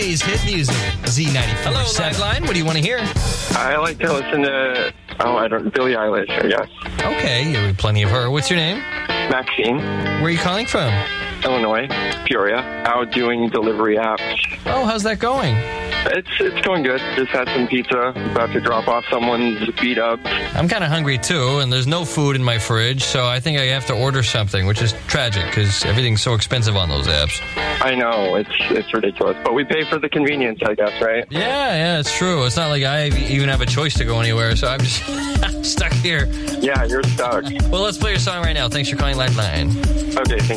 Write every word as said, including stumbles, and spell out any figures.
today's hit music. Z ninety-four. Hello, Liveline. What do you want to hear? I like to listen to, oh, I don't, Billie Eilish, I guess. Okay, you have plenty of her. What's your name? Maxine. Where are you calling from? Illinois, Peoria. Out doing delivery apps. Oh, how's that going? It's it's going good. Just had some pizza. About to drop off someone's beat up. I'm kind of hungry, too, and there's no food in my fridge, so I think I have to order something, which is tragic because everything's so expensive on those apps. I know. It's it's ridiculous. But we pay for the convenience, I guess, right? Yeah, yeah, it's true. It's not like I even have a choice to go anywhere, so I'm just I'm stuck here. Yeah, you're stuck. Well, let's play your song right now. Thanks for calling Lifeline. Okay, thanks.